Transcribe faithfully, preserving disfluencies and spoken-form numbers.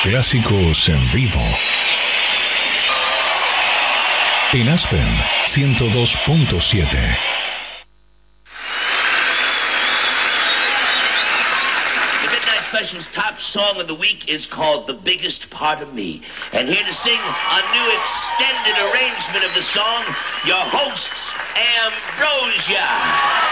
Clásicos en vivo. En Aspen ciento dos punto siete. Special's top song of the week is called The Biggest Part of Me. And here to sing a new extended arrangement of the song, your hosts, Ambrosia.